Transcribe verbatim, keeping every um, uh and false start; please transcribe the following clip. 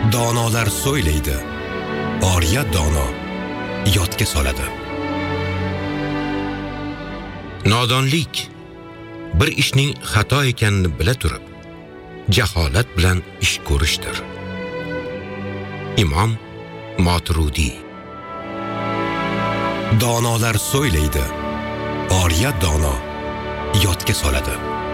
Donolar so'ylaydi, oriya dono yodga soladi. Nodonlik bir ishning xato ekanini bila turib, jaholat bilan ish ko'rishdir. Imom Moturudi. Donolar so'ylaydi, oriya dono yodga soladi.